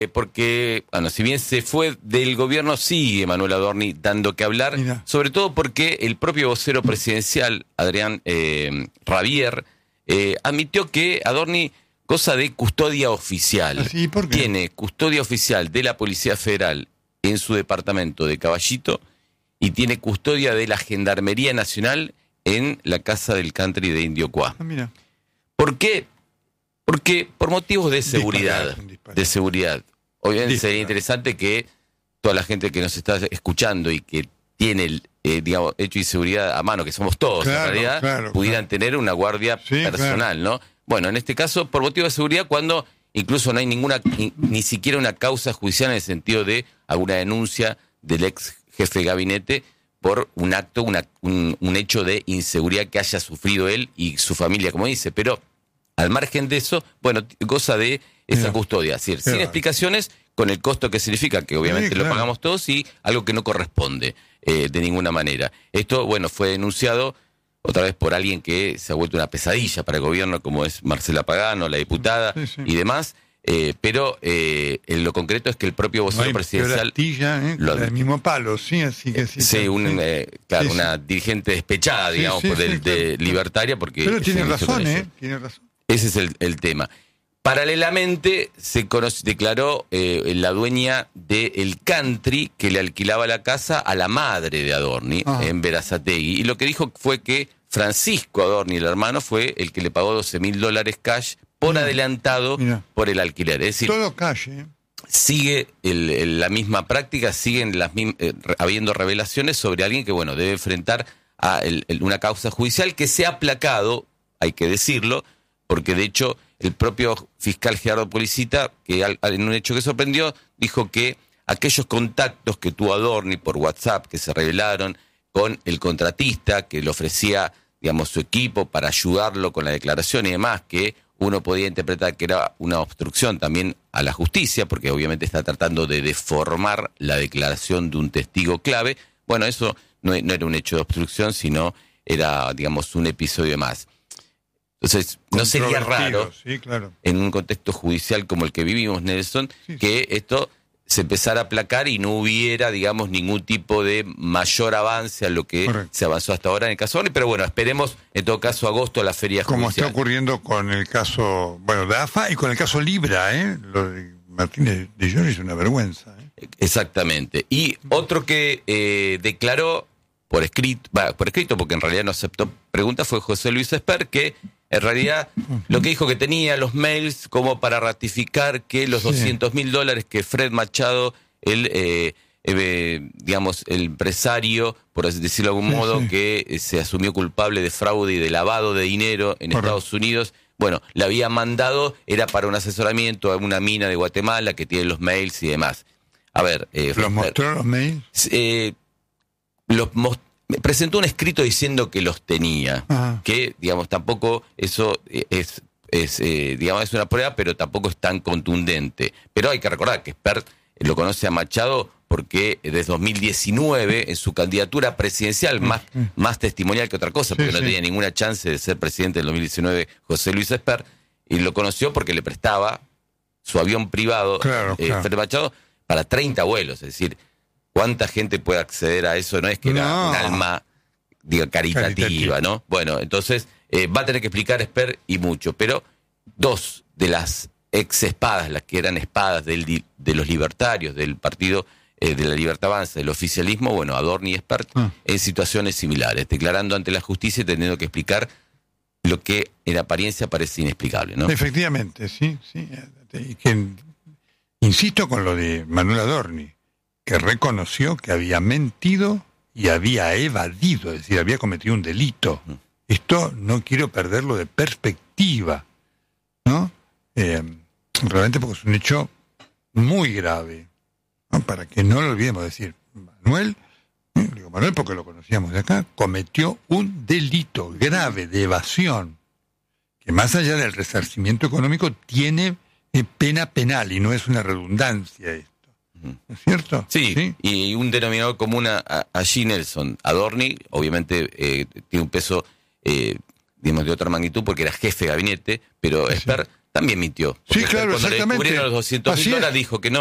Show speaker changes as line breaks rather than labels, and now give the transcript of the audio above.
porque, bueno, si bien se fue del gobierno, sigue Manuel Adorni dando que hablar,
Mira.
sobre todo porque el propio vocero presidencial, Adrián Rabier, admitió que Adorni goza de custodia oficial.
¿Sí? ¿Por qué?
Tiene custodia oficial de la Policía Federal en su departamento de Caballito y tiene custodia de la Gendarmería Nacional en la casa del country de Indiocuá.
Mira.
¿Por qué? Porque por motivos de seguridad.
Disparate.
De seguridad. Obviamente
Disparate.
sería interesante que toda la gente que nos está escuchando y que tiene el digamos, hecho de seguridad a mano, que somos todos
Claro,
en realidad,
claro,
pudieran tener una guardia
Sí,
personal, ¿no? Bueno, en este caso, por motivo de seguridad, cuando incluso no hay ni siquiera una causa judicial en el sentido de alguna denuncia del ex jefe de gabinete por un acto, un hecho de inseguridad que haya sufrido él y su familia, como dice, pero al margen de eso, bueno, goza de esa
Mira,
custodia, es decir, sin
claro.
explicaciones, con el costo que significa, que obviamente
Sí,
lo
claro.
pagamos todos, y algo que no corresponde de ninguna manera. Esto, bueno, fue denunciado otra vez por alguien que se ha vuelto una pesadilla para el gobierno, como es Marcela Pagano, la diputada,
Sí, sí.
y demás, pero en lo concreto es que el propio
No
vocero
hay
presidencial...
peor astilla,
lo-
del mismo palo, sí, así que sí.
Sí, claro,
Sí, sí.
una dirigente despechada,
Sí,
digamos,
sí,
por
sí,
de
claro.
libertaria, porque...
Pero
se
tiene
inició
razón,
con eso.
tiene razón.
Ese es el tema. Paralelamente se declaró la dueña del country que le alquilaba la casa a la madre de Adorni en Berazategui. Y lo que dijo fue que Francisco Adorni, el hermano, fue el que le pagó $12.000 cash por adelantado por el alquiler. Es decir,
todo calle.
sigue la misma práctica, siguen habiendo revelaciones sobre alguien que, bueno, debe enfrentar a una causa judicial que se ha aplacado, hay que decirlo, porque de hecho el propio fiscal Gerardo Policita, que en un hecho que sorprendió, dijo que aquellos contactos que tuvo Adorni por WhatsApp, que se revelaron con el contratista, que le ofrecía, digamos, su equipo para ayudarlo con la declaración y demás, que uno podía interpretar que era una obstrucción también a la justicia, porque obviamente está tratando de deformar la declaración de un testigo clave. Bueno, eso no era un hecho de obstrucción, sino era, digamos, un episodio más. Entonces, no sería raro,
Sí, claro.
en un contexto judicial como el que vivimos, Nelson, que esto se empezara a aplacar y no hubiera, digamos, ningún tipo de mayor avance a lo que se avanzó hasta ahora en el caso Adorni. Pero bueno, esperemos, en todo caso, agosto la feria
Como
judicial.
está ocurriendo con el caso, bueno, de AFA y con el caso Libra, Lo de Martínez de Giorgi es una vergüenza,
Exactamente. Y otro que declaró por escrito, porque en realidad no aceptó preguntas, fue José Luis Esper, que en realidad lo que dijo que tenía los mails como para ratificar que los $200.000 que Fred Machado, digamos, el empresario, por así decirlo de algún modo, que se asumió culpable de fraude y de lavado de dinero en Estados Unidos, bueno, le había mandado, era para un asesoramiento a una mina de Guatemala que tiene los mails y demás. A ver...
¿Los mostró los mails?
Presentó un escrito diciendo que los tenía, que, digamos, tampoco eso digamos, es una prueba, pero tampoco es tan contundente. Pero hay que recordar que Espert lo conoce a Machado porque desde 2019, en su candidatura presidencial, más testimonial que otra cosa, porque no tenía ninguna chance de ser presidente en 2019, José Luis Espert, y lo conoció porque le prestaba su avión privado, Fred Machado, para 30 vuelos, es decir... ¿Cuánta gente puede acceder a eso? No es que era un alma, diga, caritativa, ¿no? Bueno, entonces va a tener que explicar Esper y mucho, pero dos de las ex espadas, las que eran espadas de los libertarios, del partido de la Libertad Avanza, del oficialismo, bueno, Adorni y Esper, en situaciones similares, declarando ante la justicia y teniendo que explicar lo que en apariencia parece inexplicable, ¿no?
Efectivamente, sí. Y que, insisto con lo de Manuel Adorni, que reconoció que había mentido y había evadido, es decir, había cometido un delito. Esto no quiero perderlo de perspectiva, ¿no? Realmente porque es un hecho muy grave, ¿no? Para que no lo olvidemos decir, Manuel, digo Manuel porque lo conocíamos de acá, cometió un delito grave de evasión, que más allá del resarcimiento económico tiene pena penal y no es una redundancia esto. ¿Es cierto?
Sí, y un denominador común allí, Nelson. Adorni, obviamente, tiene un peso, digamos, de otra magnitud porque era jefe de gabinete, pero Esper también mintió.
Sí,
Porque
claro,
cuando le
exactamente.
descubrieron los $200.000
Así es.
dijo que no